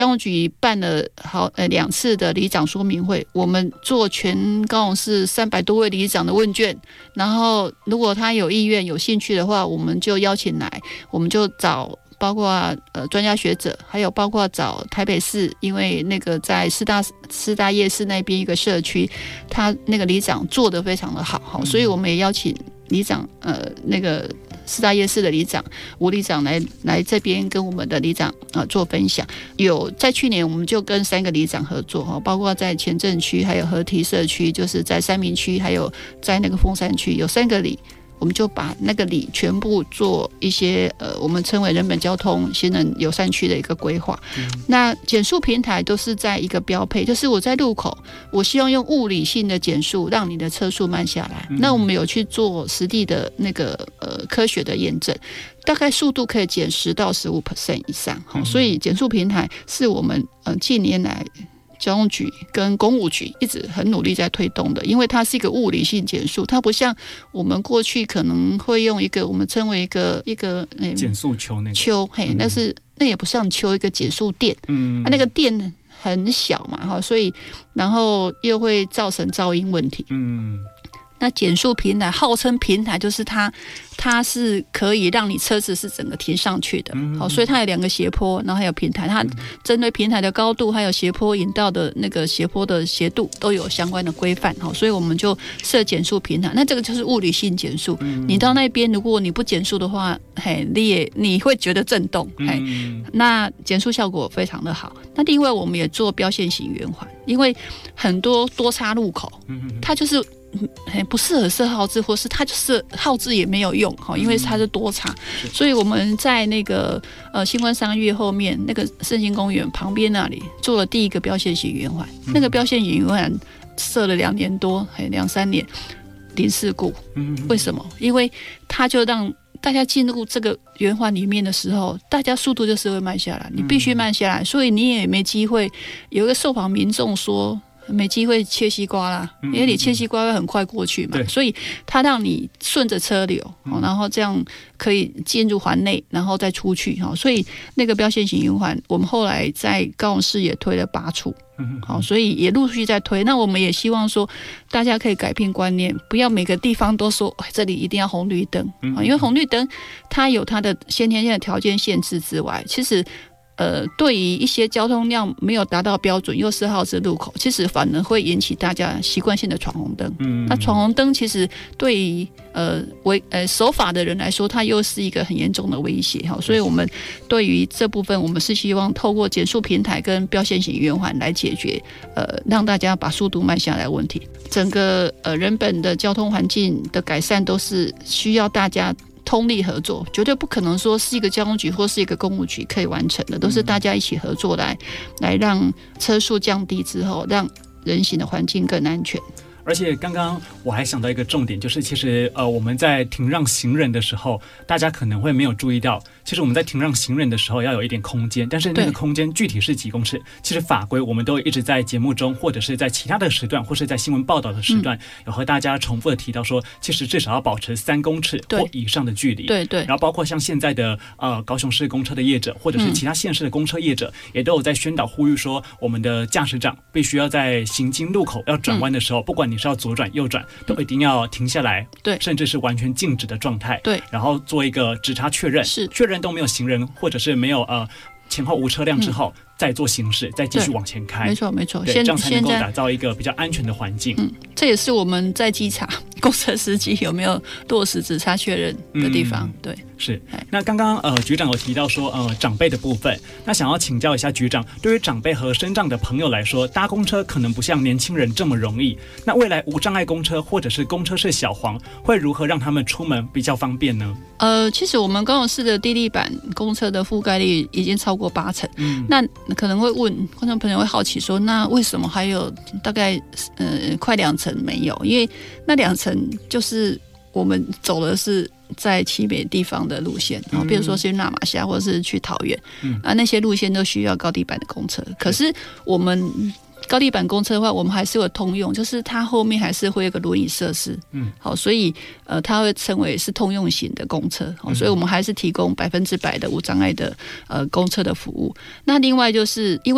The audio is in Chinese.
交通局办了2次的里长说明会，我们做全高雄市300多位里长的问卷，然后如果他有意愿有兴趣的话，我们就邀请来，我们就找包括专家学者，还有包括找台北市，因为那个在师大夜市那边一个社区，他那个里长做得非常的好，所以我们也邀请里长那个师大夜市的里长吴里长来这边跟我们的里长做分享。有在去年我们就跟3个里长合作，包括在前镇区，还有河堤社区，就是在三民区，还有在那个凤山区，有3个里。我们就把那个里全部做一些我们称为人本交通行人友善区的一个规划。那减速平台都是在一个标配，就是我在路口，我希望用物理性的减速让你的车速慢下来。那我们有去做实地的那个科学的验证，大概速度可以减10到15% 以上。所以减速平台是我们近年来交通局跟公务局一直很努力在推动的，因为它是一个物理性减速，它不像我们过去可能会用一个我们称为一个减速球那也不像球，一个减速垫，那个垫很小嘛，所以然后又会造成噪音问题。那减速平台号称平台，就是它是可以让你车子是整个停上去的，所以它有2个斜坡，然后还有平台，它针对平台的高度还有斜坡引道的那个斜坡的斜度都有相关的规范，所以我们就设减速平台。那这个就是物理性减速，你到那边如果你不减速的话，你会觉得震动，那减速效果非常的好。那另外我们也做标线型圆环，因为很多多叉路口，它就是不适合设号志，或是它就是号志也没有用，因为它是多叉，所以我们在那个新光商业后面那个圣心公园旁边那里做了第一个标线型圆环。那个标线型圆环设了2年多，2-3年零事故。为什么？因为它就让大家进入这个圆环里面的时候，大家速度就是会慢下来，你必须慢下来，所以你也没机会。有一个受访民众说没机会切西瓜啦，因为你切西瓜会很快过去嘛，所以它让你顺着车流，然后这样可以进入环内，然后再出去，所以那个标线型圆环，我们后来在高雄市也推了8处，所以也陆续在推。那我们也希望说，大家可以改变观念，不要每个地方都说这里一定要红绿灯，因为红绿灯它有它的先天性的条件限制之外，其实对于一些交通量没有达到标准又是号志路口，其实反而会引起大家习惯性的闯红灯。那闯红灯其实对于守法的人来说，它又是一个很严重的威胁。所以我们对于这部分，我们是希望透过减速平台跟标线型圆环来解决让大家把速度慢下来的问题。整个人本的交通环境的改善都是需要大家通力合作，绝对不可能说是一个交通局或是一个公务局可以完成的，都是大家一起合作来让车速降低之后，让人行的环境更安全。 而且刚刚我还想到一个重点，就是其实我们在停让行人的时候，大家可能会没有注意到，其实我们在停让行人的时候要有一点空间，但是那个空间具体是几公尺，其实法规我们都一直在节目中或者是在其他的时段或是在新闻报道的时段，有和大家重复的提到说，其实至少要保持3公尺或以上的距离。对。然后包括像现在的高雄市公车的业者或者是其他县市的公车业者，也都有在宣导呼吁说，我们的驾驶长必须要在行经路口要转弯的时候，不管你是要左转右转，都一定要停下来，甚至是完全静止的状态，然后做一个直插确认，确认都没有行人或者是没有前后无车辆之后，再做行驶，再继续往前开。没错，这样才能够打造一个比较安全的环境。 这也是我们在稽查公车司机有没有落实直插确认的地方。对， 是。那刚刚局长有提到说长辈的部分，那想要请教一下局长，对于长辈和身障的朋友来说，搭公车可能不像年轻人这么容易。那未来无障碍公车或者是公车是小黄，会如何让他们出门比较方便呢？ 其实我们高雄市的低地板公车的覆盖率已经超过80%。那可能会问观众朋友会好奇说，那为什么还有大概快2成没有？因为那2成就是我们走的是在旗北地方的路线，比如说去那玛夏或者是去桃园，那些路线都需要高地板的公车。可是我们高地板公车的话，我们还是有通用，就是它后面还是会有个轮椅设施，好，所以它会称为是通用型的公车，所以我们还是提供100%的无障碍的公车的服务。那另外就是因为